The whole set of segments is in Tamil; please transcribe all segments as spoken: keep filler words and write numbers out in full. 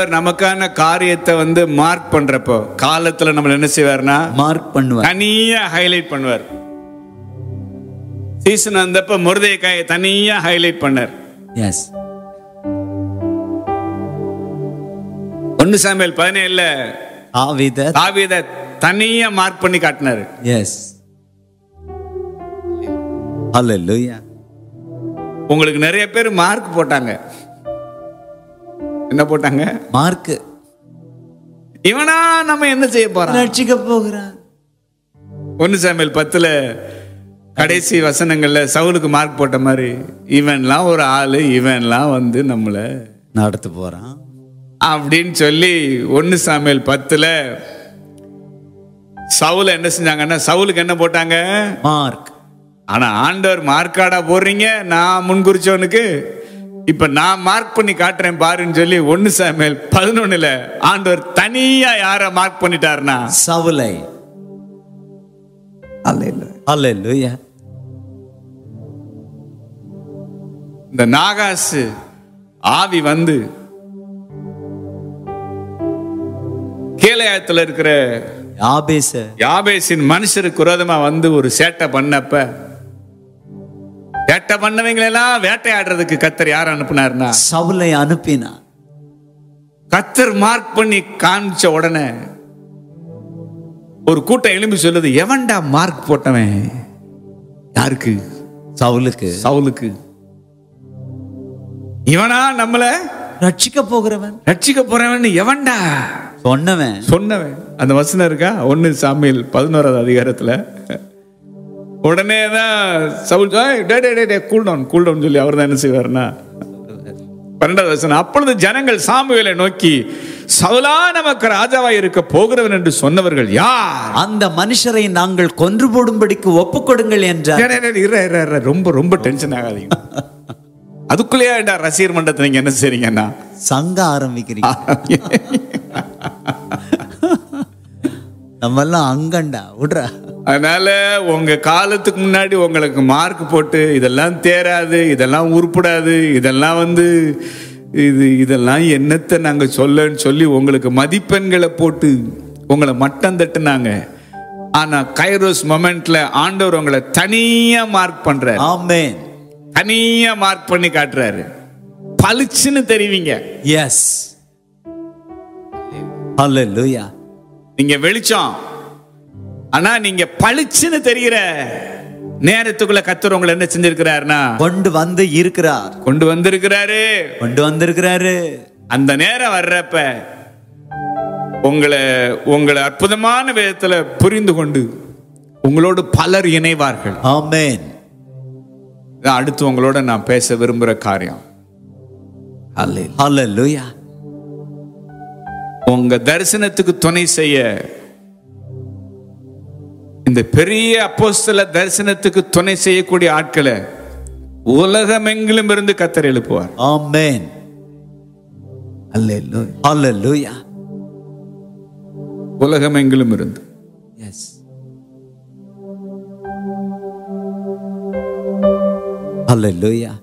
நமக்கான காரியத்தை வந்து மார்க் பண்றப்போ காலத்துல நம்ம என்ன செய்வார்னா மார்க் பண்ணுவார், தனியா ஹைலைட் பண்ணுவார். சீசன் வந்தப்ப மொர்தெகாயை தனியா ஹைலைட் பண்ணார். எஸ். ஒன்னு சாமுவேல் பதினேழுல தாவீத தாவீதை தனியா மார்க் பண்ணி காட்டினாரு. எஸ். ஹல்லேலூயா. உங்களுக்கு நிறைய பேர் மார்க் போட்டாங்க. என்ன போட்டாங்க? மார்க். இவனா நம்ம என்ன செய்ய போறோம்? ரட்சிக்க போகிறான். ஒன்னு சாமுவேல் பத்துல கடைசி வசனங்கள்ல சவுலுக்கு மார்க் போட்ட மாதிரி இவன்லாம் ஒரு ஆளு, இவன்லாம் வந்து நம்மள நடத்த போறான் அப்படின்னு சொல்லி ஒன்னு சாமுவேல் பத்துல சவுல என்ன செஞ்சாங்கன்னா சவுலுக்கு என்ன போட்டாங்க? மார்க். ஆனா ஆண்டவர் மார்க்காடா போடுறீங்க, நான் முன்குறிச்சவனுக்கு இப்ப நான் மார்க் பண்ணி காட்டுறேன் பாருன்னு சொல்லி ஒன்னு சாமுவேல் பதினொன்னுல ஆண்டவர் தனியா யார மார்க் பண்ணிட்டாருன்னா சவுலை. ஹல்லேலூயா. இந்த நாகாசு ஆவி வந்து கீலேயாத்துல இருக்கிற யாபேச யாபேசின் மனுஷருக்கு விரோதமா வந்து ஒரு சேட்டை பண்ணப்ப சேட்டை பண்ணவங்களெல்லாம் வேட்டையாடுறதுக்கு கர்த்தர் யார் அனுப்புனாருன்னா சவுலை அனுப்பினார். கர்த்தர் மார்க் பண்ணி காமிச்ச உடனே ஒரு கூட்டம் எழும்பி சொல்லுது, எவன்டா மார்க் போட்டவன்? யாருக்கு? சவுலுக்கு. சவுலுக்கு. இவனா நம்மள ரட்சிக்க போகிறவன், ரட்சிக்க போறவன் எவன்டா சொன்னவன் சொன்னவன். அந்த வசனம் இருக்கா ஒன்னு சாமுவேல் பதினோராவது அதிகாரத்துல. உடனேதான் Saul cool down cool down சொல்லி அவர் தான் என்ன செய்வார்னா பன்னெண்டாவது வசனம், அப்பொழுது ஜனங்கள் சாமுவேலை நோக்கி சவுலா நமக்கு ராஜாவாய் இருக்க போகிறவன் என்று சொன்னவர்கள் யார்? அந்த மனுஷரை நாங்கள் கொன்று போடும்படிக்கு ஒப்புக் கொடுங்கள் என்றார். ரொம்ப ரொம்ப டென்ஷன் ஆகாதீங்க. அதுக்குள்ளேயே ரசிகர் மன்றத்தை நீங்க என்ன செய்றீங்கன்னா சங்க ஆரம்பிக்கிறீங்க. நம்ம எல்லாம் அங்கண்டா விடுறா. அதனால உங்க காலத்துக்கு முன்னாடி உங்களுக்கு மார்க் போட்டு இதெல்லாம் தேராது, இதெல்லாம் உருப்படாது, இதெல்லாம் வந்து இது இதெல்லாம் என்னத்தை நாங்க சொல்லன்னு சொல்லி உங்களுக்கு மதிப்பெண்களை போட்டு உங்களை மட்டம் தட்டுனாங்க. ஆனா கைரோஸ் மொமெண்ட்ல ஆண்டவர் உங்களை தனியா மார்க் பண்றாரு. ஆமென். தனியா மார்க் பண்ணி காட்டுறாரு. பளிச்சுன்னு தெரிவிங்க. எஸ். ஹல்லேலூயா. நீங்க வெளிச்சம், ஆனா நீங்க பளிச்சுன்னு தெரிகிற நேரத்துக்குள்ள கர்த்தர் உங்களை என்ன செஞ்சிருக்கிறாருன்னா கொண்டு வந்து இருக்கிறார். கொண்டு வந்திருக்கிறாரு கொண்டு வந்திருக்கிறாரு. அந்த நேரம் வர்றப்ப உங்களை உங்களை அற்புதமான விதத்துல புரிந்து கொண்டு உங்களோடு பலர் இணைவார்கள். ஆமென். அடுத்து உங்களோட நான் பேச விரும்புற காரியம், ஹல்லேலூயா, உங்க தரிசனத்துக்கு துணை செய்ய இந்த பெரிய அப்போஸ்தல தரிசனத்துக்கு துணை செய்யக்கூடிய ஆட்களை உலகமெங்கிலும் இருந்து கர்த்தர் எழுப்புவார். ஆமென். ஹல்லேலூயா. ஹல்லேலூயா. உலகமெங்கிலும் இருந்து. எஸ். ஹல்லேலூயா.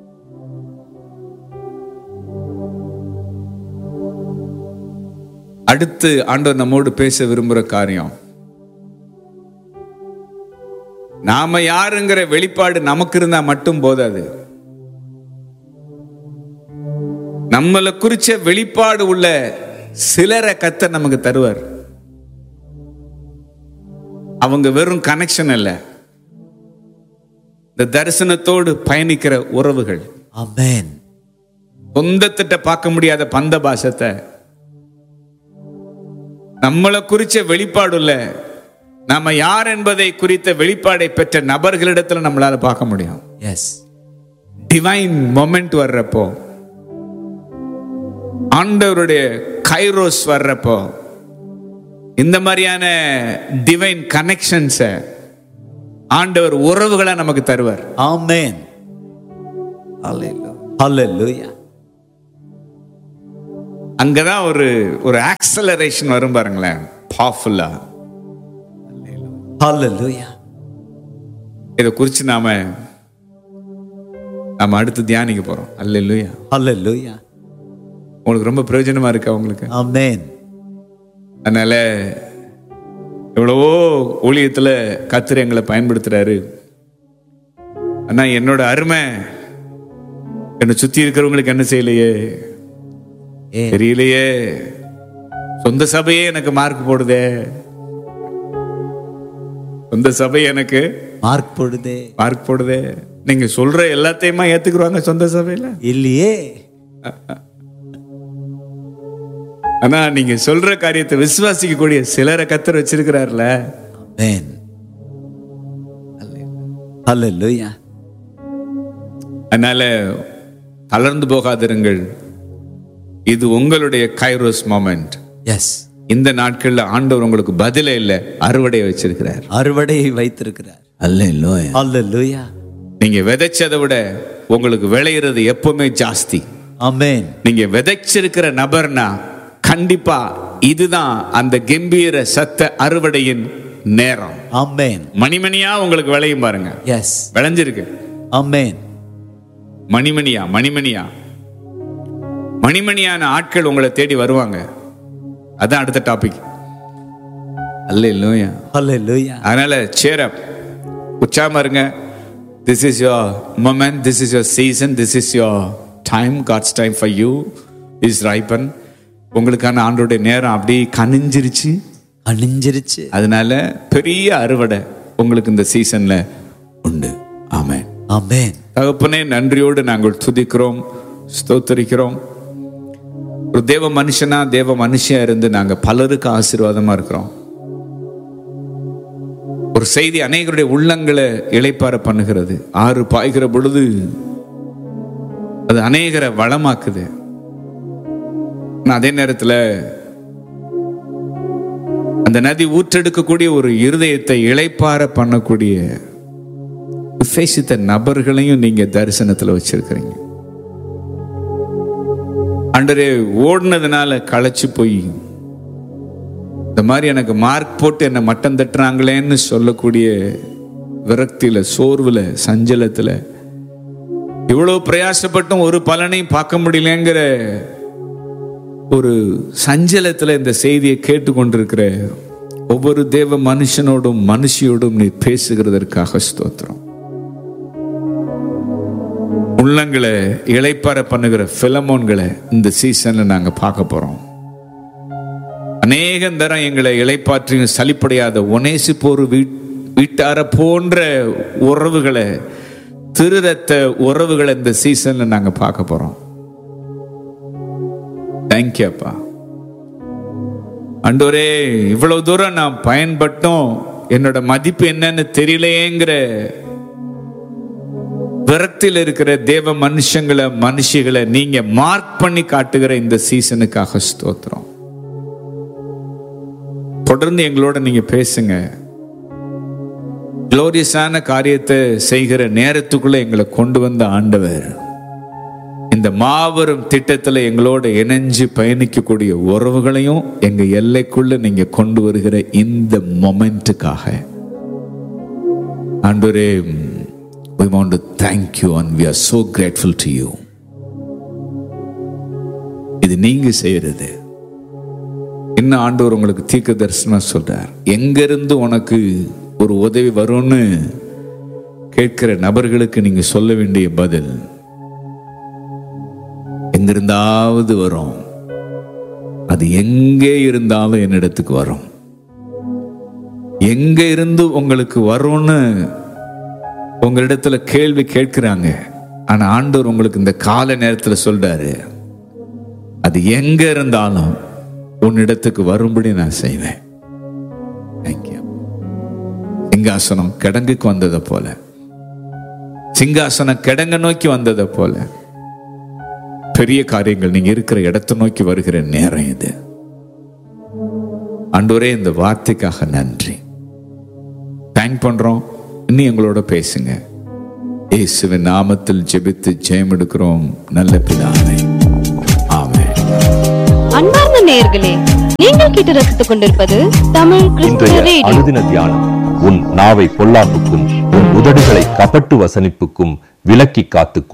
அடுத்து ஆண்டவர் நம்மோடு பேச விரும்புகிற காரியம், நாம யாருங்கிற வெளிப்பாடு நமக்கு இருந்தா மட்டும் போதாது. நம்மளை குறிச்ச வெளிப்பாடு உள்ள சிலரை கர்த்தர் நமக்கு தருவார். அவங்க வெறும் கனெக்ஷன் அல்ல, இந்த தரிசனத்தோடு பயணிக்கிற உறவுகள். ஆமென். சொந்தத்திட்ட பார்க்க முடியாத பந்த பாசத்தை நம்மளை குறிச்ச வெளிப்பாடுள்ள, நாம யார் என்பதை குறித்த வெளிப்பாடை பெற்ற நபர்களிடத்துல நம்மளால பார்க்க முடியும். எஸ். டிவைன் மொமெண்ட் வர்றப்போ, ஆண்டவருடைய கைரோஸ் வர்றப்போ, இந்த மாதிரியான டிவைன் கனெக்ஷன்ஸை ஆண்டவர் உறவுகளை நமக்கு தருவார். ஆமென். ஹல்லேலூயா. அங்கதான் ஒரு ஒரு ஆக்சலரேஷன் வரும் பாருங்களேன், பவர்ஃபுல்லா. ஹல்லேலூயா. இதை குறித்து நாம நாம அடுத்து தியானிக்க போறோம். அல்லேலூயா. ஹல்லேலூயா. உங்களுக்கு ரொம்ப பிரயோஜனமா இருக்கா உங்களுக்கு? ஆமென். அதனால எவ்வளவோ ஊழியத்துல கர்த்தர் எங்களை பயன்படுத்துறாரு. ஆனா என்னோட அருமை என்னை சுத்தி இருக்கிறவங்களுக்கு என்ன செய்யலையே தெரியலையே. சொந்த சபையே எனக்கு மார்க் போடுதே, சொந்த சபை எனக்கு மார்க் போடுதே மார்க் போடுதே. நீங்க சொல்ற எல்லாத்தையுமா ஏத்துக்குறாங்க சொந்த சபையில? இல்லையே. ஆனா நீங்க சொல்ற காரியத்தை விசுவாசிக்க கூடிய சிலரை கர்த்தர் வச்சிருக்கிறார்ல. ஆமென். ஹல்லேலூயா. அதனால தளர்ந்து போகாதிருங்கள். இது உங்களுடைய கைரோஸ் மொமெண்ட். எஸ். இந்த நாட்கள்ல ஆண்டவர் உங்களுக்கு பதிலே இல்ல, அறுவடை வச்சிருக்கிறார். அறுவடையை வைத்திருக்கிறார். அல்லேலூயா. ஹல்லேலூயா. நீங்க விதைச்சதை விட உங்களுக்கு விளையிறது எப்பவுமே ஜாஸ்தி. ஆமென். நீங்க விதைச்சிருக்கிற நபர்னா கண்டிப்பா இதுதான் அந்த கம்பீர சத்த அறுவடையின் நேரம். ஆமென். மணிமணியா உங்களுக்கு விளையும் பாருங்க. எஸ். விளைஞ்சிருக்கு. ஆமென். மணிமணியா மணிமணியா மணிமணியான ஆட்கள் உங்களை தேடி வருவாங்க. அதான் அடுத்த டாபிக். அல்லேலூயா. ஹல்லேலூயா. அதனால cheer up, உற்சாகமா இருங்க. This is your moment, this is your season, this is your time. God's time for you is ripen. உங்களுக்கான ஆண்டோடைய நேரம் அப்படியே கனிஞ்சிருச்சு அணிஞ்சிருச்சு. அதனால பெரிய அறுவடை உங்களுக்கு இந்த சீசன்ல உண்டு. ஆமென். ஆமென். தகப்பனே, நன்றியோடு நாங்கள் துதிக்கிறோம், ஸ்தோத்திரிக்கிறோம். ஒரு தேவ மனுஷனா தேவ மனுஷியா இருந்து நாங்க பலருக்கு ஆசீர்வாதமா இருக்கிறோம். ஒரு செய்தி அநேகருடைய உள்ளங்களை இளைப்பாற பண்ணுகிறது. ஆறு பாய்கிற பொழுது அது அநேகரை வளமாக்குது. அதே நேரத்துல அந்த நதி ஊற்றெடுக்கக்கூடிய ஒரு இருதயத்தை இளைப்பாற பண்ணக்கூடிய விசேஷித்த நபர்களையும் நீங்க தரிசனத்துல வச்சிருக்கிறீங்க. ஆண்டவரே, ஓடுனதுனால களைச்சு போய் இந்த மாதிரி எனக்கு மார்க் போட்டு என்ன மட்டம் தட்டுறாங்களேன்னு சொல்லக்கூடிய விரக்தியில, சோர்வுல, சஞ்சலத்துல, இவ்வளவு பிரயாசப்பட்டும் ஒரு பலனையும் பார்க்க முடியலங்கிற ஒரு சஞ்சலத்துல இந்த செய்தியை கேட்டுக்கொண்டிருக்கிற ஒவ்வொரு தேவ மனுஷனோடும் மனுஷியோடும் நீ பேசுகிறதற்காக ஸ்தோத்திரம். உள்ளங்களை இளைப்பாற பண்ணுகிற பிலமோன்களை இந்த சீசன்ல நாங்க பார்க்க போறோம். அநேகம் தரம் எங்களை இளைப்பாற்றியும் சலிப்படையாத ஒனேசிப்போர் வீட்டார போன்ற உறவுகளை, திருரத்த உறவுகளை இந்த சீசன்ல நாங்க பார்க்க போறோம். தேங்க்யூ அப்பா. ஆண்டவரே, இவ்வளவு தூரம் நான் பயன்பட்டும் என்னோட மதிப்பு என்னன்னு தெரியலையேங்கிற விரக்தியில் இருக்கிற தேவ மனுஷங்களை, மனுஷிகளை நீங்க மார்க் பண்ணி காட்டுகிற இந்த சீசனுக்காக ஸ்தோத்திரம். தொடர்ந்து எங்களோட நீங்க பேசுங்க. குளோரியஸான காரியத்தை செய்கிற நேரத்துக்குள்ள எங்களை கொண்டு வந்த ஆண்டவர், இந்த மாபெரும் திட்டத்துல எங்களோட இணைஞ்சு பயணிக்கக்கூடிய உறவுகளையும் எங்க எல்லைக்குள்ள நீங்க கொண்டு வருகிற இந்த மொமெண்ட்டுக்காக ஆண்டவரே, we want to thank you and we are so grateful to you. இது நீங்க செய்யறது. இன்னும் ஆண்டவர் உங்களுக்கு தீர்க்க தரிசனம் சொல்றார். எங்க இருந்து உனக்கு ஒரு உதவி வரும்னு கேட்கிற நபர்களுக்கு நீங்க சொல்ல வேண்டிய பதில், எங்கிருந்தாவது வரும். அது எங்கே இருந்தாலும் என்னிடத்துக்கு வரும். எங்க இருந்து உங்களுக்கு வரும்னு உங்களிடத்துல கேள்வி கேட்கிறாங்க. ஆனா ஆண்டவர் உங்களுக்கு இந்த கால நேரத்துல சொல்றாரு, அது எங்க இருந்தாலும் உன்னிடத்துக்கு வரும்படி நான் செய்வேன். சிங்காசனம் கிடங்குக்கு வந்ததை போல, சிங்காசனம் கிடங்க நோக்கி வந்ததை போல பெரிய காரியங்கள் நீங்க இருக்கிற இடத்தை நோக்கி வருகிற நேரம் இது. ஆண்டவரே, இந்த வார்த்தைக்காக நன்றி. தேங்க் பண்றோம். இன்னும் எங்களோட பேசுங்க. இயேசுவின் நாமத்தில் ஜெபித்து ஜெயம் எடுக்கிறோம் நல்ல பிதாவே, ஆமென். அன்பார்ந்த நேயர்களே, நீங்கள் கேட்டு ரசித்துக் கொண்டிருப்பது தமிழ் கிறிஸ்துவ ரேடியோ. அனுதின தியானம். உன் நாவை பொல்லாப்புக்கும் உன் உதடுகளை கபட்டு வசனிப்புக்கும் விலக்கி காத்துக்கொள்.